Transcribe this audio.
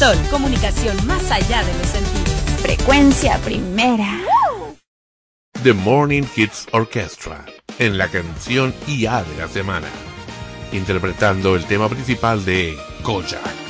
Sol, comunicación más allá de los sentidos. Frecuencia primera. The Morning Kids Orchestra, en la canción IA de la semana, interpretando el tema principal de Kojak.